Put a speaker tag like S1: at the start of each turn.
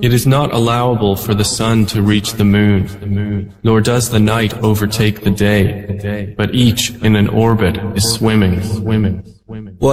S1: It is not allowable for the sun to reach the moon, nor does the night overtake the day, but each in an orbit is swimming.